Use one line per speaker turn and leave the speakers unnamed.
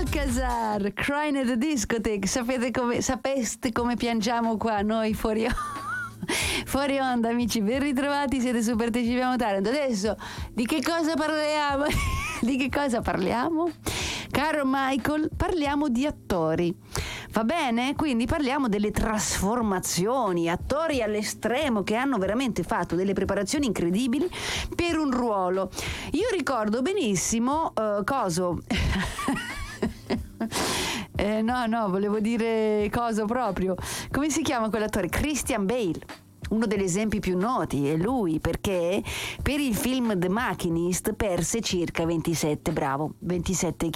Alcazar, Crying at the Discotheque. Sapeste come piangiamo qua noi fuori fuori onda, amici, ben ritrovati, siete su Partecipiamo Taranto. Adesso di che cosa parliamo? Di che cosa parliamo? Caro Michael, parliamo di attori. Va bene? Quindi parliamo delle trasformazioni, attori all'estremo che hanno veramente fatto delle preparazioni incredibili per un ruolo. Io ricordo benissimo coso. No, volevo dire coso proprio. Come si chiama quell'attore? Christian Bale. Uno degli esempi più noti è lui, perché per il film The Machinist perse circa 27 kg.